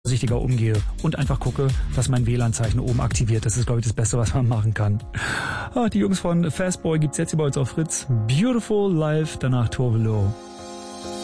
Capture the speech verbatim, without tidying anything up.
vorsichtiger umgehe und einfach gucke, dass mein W L A N-Zeichen oben aktiviert. Das ist, glaube ich, das Beste, was man machen kann. Ah, die Jungs von Fastboy gibt's jetzt hier bei uns auf Fritz. Beautiful Life, danach Tove Lo.